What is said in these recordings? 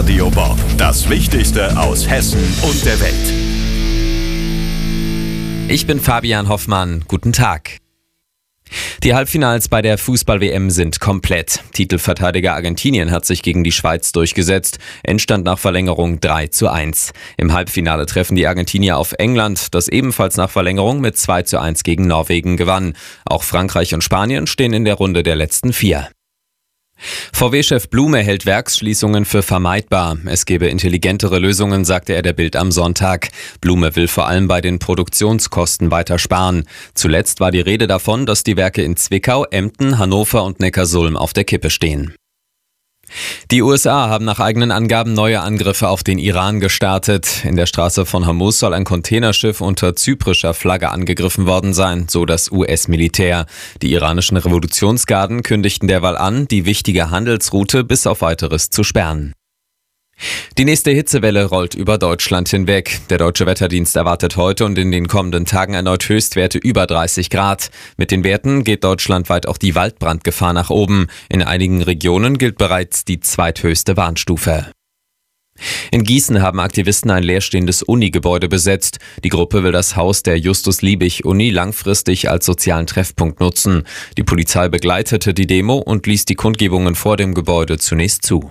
Radio Bob. Das Wichtigste aus Hessen und der Welt. Ich bin Fabian Hoffmann. Guten Tag. Die Halbfinals bei der Fußball-WM sind komplett. Titelverteidiger Argentinien hat sich gegen die Schweiz durchgesetzt. Endstand nach Verlängerung 3:1. Im Halbfinale treffen die Argentinier auf England, das ebenfalls nach Verlängerung mit 2:1 gegen Norwegen gewann. Auch Frankreich und Spanien stehen in der Runde der letzten 4. VW-Chef Blume hält Werksschließungen für vermeidbar. Es gebe intelligentere Lösungen, sagte er der Bild am Sonntag. Blume will vor allem bei den Produktionskosten weiter sparen. Zuletzt war die Rede davon, dass die Werke in Zwickau, Emden, Hannover und Neckarsulm auf der Kippe stehen. Die USA haben nach eigenen Angaben neue Angriffe auf den Iran gestartet. In der Straße von Hormuz soll ein Containerschiff unter zyprischer Flagge angegriffen worden sein, so das US-Militär. Die iranischen Revolutionsgarden kündigten derweil an, die wichtige Handelsroute bis auf Weiteres zu sperren. Die nächste Hitzewelle rollt über Deutschland hinweg. Der Deutsche Wetterdienst erwartet heute und in den kommenden Tagen erneut Höchstwerte über 30 Grad. Mit den Werten geht deutschlandweit auch die Waldbrandgefahr nach oben. In einigen Regionen gilt bereits die zweithöchste Warnstufe. In Gießen haben Aktivisten ein leerstehendes Uni-Gebäude besetzt. Die Gruppe will das Haus der Justus-Liebig-Uni langfristig als sozialen Treffpunkt nutzen. Die Polizei begleitete die Demo und ließ die Kundgebungen vor dem Gebäude zunächst zu.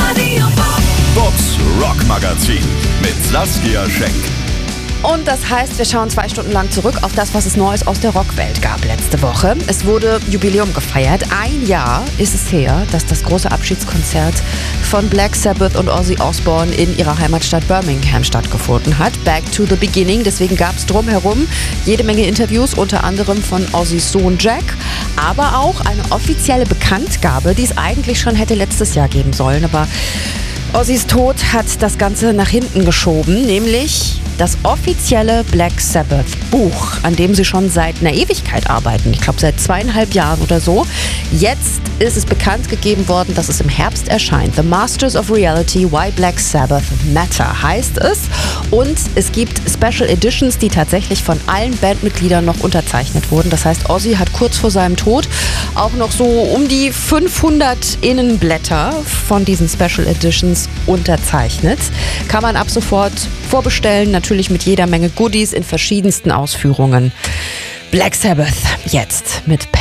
Bobs Rockmagazin mit Saskia Schenk. Und das heißt, wir schauen 2 Stunden lang zurück auf das, was es Neues aus der Rockwelt gab letzte Woche. Es wurde Jubiläum gefeiert. 1 Jahr ist es her, dass das große Abschiedskonzert von Black Sabbath und Ozzy Osbourne in ihrer Heimatstadt Birmingham stattgefunden hat. Back to the beginning. Deswegen gab es drumherum jede Menge Interviews, unter anderem von Ozzys Sohn Jack, aber auch eine offizielle Bekanntgabe, die es eigentlich schon hätte letztes Jahr geben sollen. Aber Ozzys Tod hat das Ganze nach hinten geschoben, nämlich das offizielle Black Sabbath Buch, an dem sie schon seit einer Ewigkeit arbeiten. Ich glaube seit 2,5 Jahren oder so. Jetzt ist es bekannt gegeben worden, dass es im Herbst erscheint. The Masters of Reality, Why Black Sabbath Matter heißt es. Und es gibt Special Editions, die tatsächlich von allen Bandmitgliedern noch unterzeichnet wurden. Das heißt, Ozzy hat kurz vor seinem Tod auch noch so um die 500 Innenblätter von diesen Special Editions unterzeichnet. Kann man ab sofort vorbestellen, natürlich mit jeder Menge Goodies in verschiedensten Ausführungen. Black Sabbath jetzt mit